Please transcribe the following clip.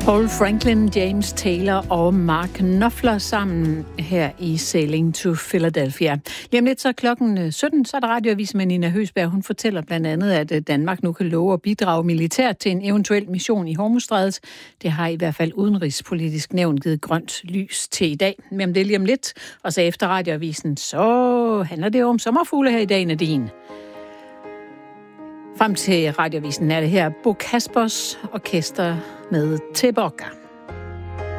Paul Franklin, James Taylor og Mark Knopfler sammen her i Sailing to Philadelphia. Lige om lidt så klokken 17, så er der radioavis med Nina Høsberg. Hun fortæller blandt andet, at Danmark nu kan love at bidrage militært til en eventuel mission i Hormuzstrædet. Det har i hvert fald udenrigspolitisk nævn givet grønt lys til i dag. Men det er lige om lidt, og så efter radioavisen, så handler det om sommerfugle her i dag, Nadine. Frem til radioavisen er det her Bo Kaspers Orkester med Teboka.